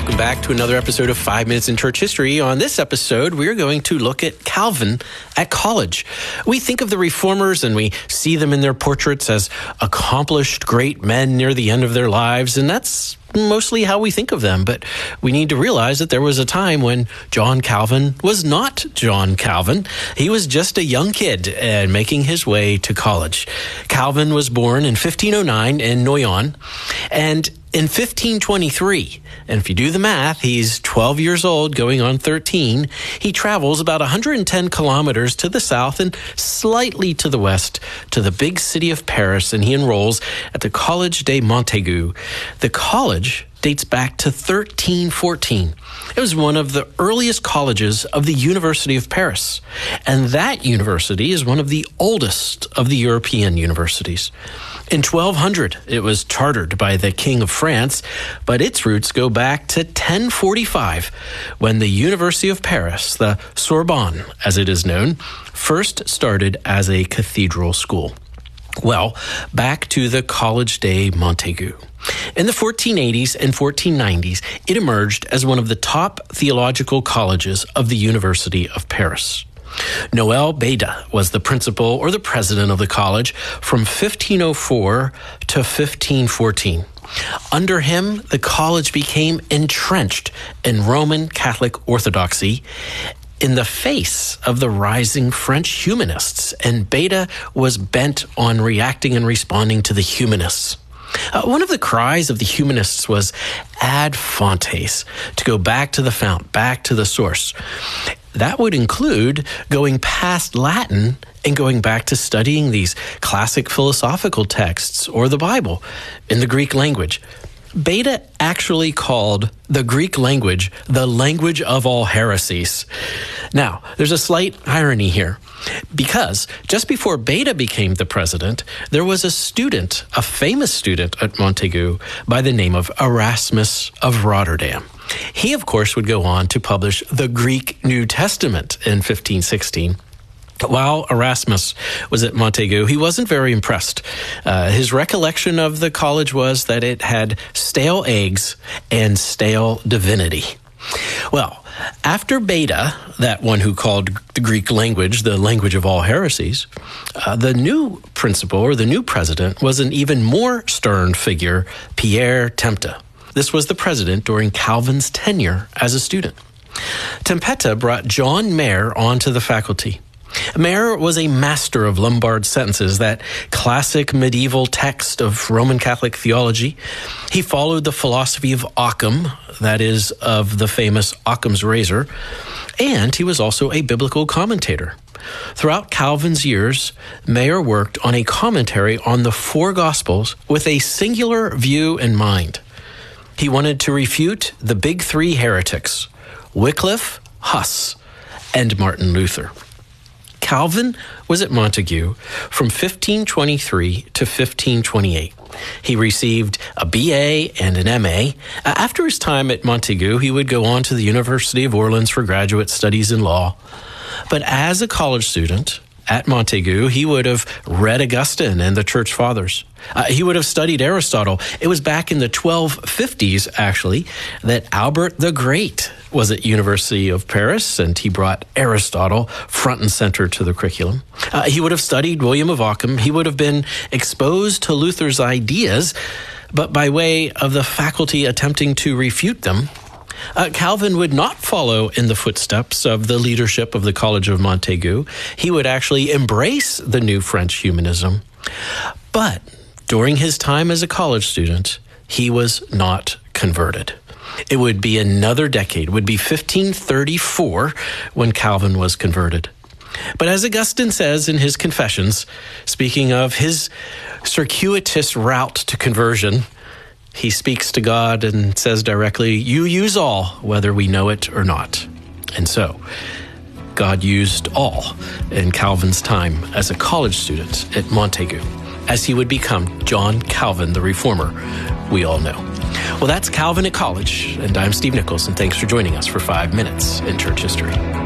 Welcome back to another episode of 5 Minutes in Church History. On this episode, we're going to look at Calvin at college. We think of the reformers and we see them in their portraits as accomplished great men near the end of their lives, and that's mostly how we think of them. But we need to realize that there was a time when John Calvin was not John Calvin. He was just a young kid and making his way to college. Calvin was born in 1509 in Noyon, and in 1523, and if you do the math, he's 12 years old, going on 13, he travels about 110 kilometers to the south and slightly to the west to the big city of Paris, and he enrolls at the Collège de Montaigu. The college dates back to 1314. It was one of the earliest colleges of the University of Paris, and that university is one of the oldest of the European universities. In 1200, it was chartered by the King of France, but its roots go back to 1045, when the University of Paris, the Sorbonne as it is known, first started as a cathedral school. Well, back to the Collège de Montaigu. In the 1480s and 1490s, it emerged as one of the top theological colleges of the University of Paris. Noel Beda was the principal or the president of the college from 1504 to 1514. Under him, the college became entrenched in Roman Catholic orthodoxy in the face of the rising French humanists, and Beda was bent on reacting and responding to the humanists. One of the cries of the humanists was ad fontes, to go back to the fount, back to the source. That would include going past Latin and going back to studying these classic philosophical texts or the Bible in the Greek language. Beda actually called the Greek language the language of all heresies. Now, there's a slight irony here, because just before Beda became the president, there was a student, a famous student at Montaigu by the name of Erasmus of Rotterdam. He, of course, would go on to publish the Greek New Testament in 1516. While Erasmus was at Montaigu, he wasn't very impressed. His recollection of the college was that it had stale eggs and stale divinity. Well, after Beda, that one who called the Greek language the language of all heresies, the new principal or the new president was an even more stern figure, Pierre Tempta. This was the president during Calvin's tenure as a student. Tempta brought John Mayer onto the faculty. Mayer was a master of Lombard sentences, that classic medieval text of Roman Catholic theology. He followed the philosophy of Occam, that is, of the famous Occam's razor, and he was also a biblical commentator. Throughout Calvin's years, Mayer worked on a commentary on the four Gospels with a singular view in mind. He wanted to refute the big three heretics, Wycliffe, Huss, and Martin Luther. Calvin was at Montaigu from 1523 to 1528. He received a BA and an MA. After his time at Montaigu, he would go on to the University of Orleans for graduate studies in law. But as a college student at Montaigu, he would have read Augustine and the Church Fathers. He would have studied Aristotle. It was back in the 1250s, actually, that Albert the Great was at University of Paris, and he brought Aristotle front and center to the curriculum. He would have studied William of Ockham. He would have been exposed to Luther's ideas, but by way of the faculty attempting to refute them, Calvin would not follow in the footsteps of the leadership of the College of Montaigu. He would actually embrace the new French humanism. But during his time as a college student, he was not converted. It would be another decade, would be 1534 when Calvin was converted. But as Augustine says in his Confessions, speaking of his circuitous route to conversion, he speaks to God and says directly, "You use all, whether we know it or not." And so, God used all in Calvin's time as a college student at Montaigu, as he would become John Calvin, the Reformer we all know. Well, that's Calvin at College, and I'm Steve Nichols, and thanks for joining us for 5 Minutes in Church History.